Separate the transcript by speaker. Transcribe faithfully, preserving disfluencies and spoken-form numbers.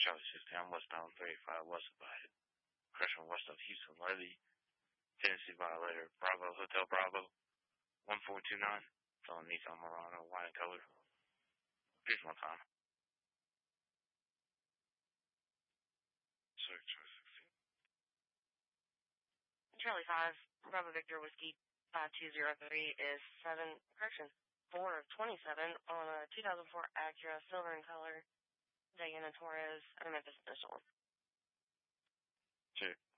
Speaker 1: Charlie sixteen, I'm westbound thirty-five, west of uh, Crestwood, west of Houston, Levy, Tennessee violator, Bravo, Hotel Bravo, one four two nine. It's on Nissan Murano, wine and color. Here's one time. Sorry, Charlie sixteen.
Speaker 2: Charlie five, Bravo Victor Whiskey five two zero three is seven, correction, four of twenty-seven on a two thousand four Acura, silver in color, Diana Torres, and Memphis initial.
Speaker 1: Sure.